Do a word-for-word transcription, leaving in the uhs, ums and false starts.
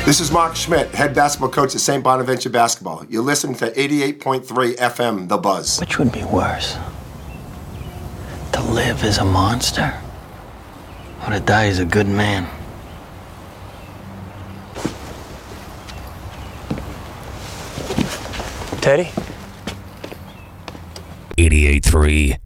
This is Mark Schmidt, head basketball coach at Saint Bonaventure Basketball. You're listening to eighty-eight point three F M, The Buzz. Which would be worse? To live as a monster? Or to die as a good man? Teddy? eighty-eight point three